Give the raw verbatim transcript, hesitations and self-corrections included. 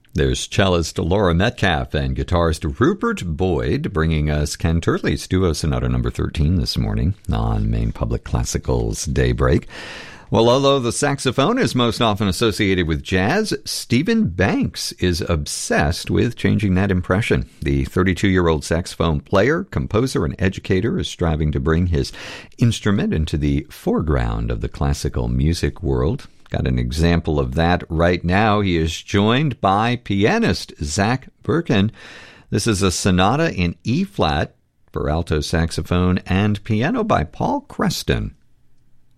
There's cellist Laura Metcalf and guitarist Rupert Boyd bringing us Ken Turley's Duo Sonata number thirteen this morning on Maine Public Classical's Daybreak. Well, although the saxophone is most often associated with jazz, Stephen Banks is obsessed with changing that impression. The thirty-two-year-old saxophone player, composer, and educator is striving to bring his instrument into the foreground of the classical music world. Got an example of that right now. He is joined by pianist Zach Birkin. This is a sonata in E-flat for alto saxophone and piano by Paul Creston.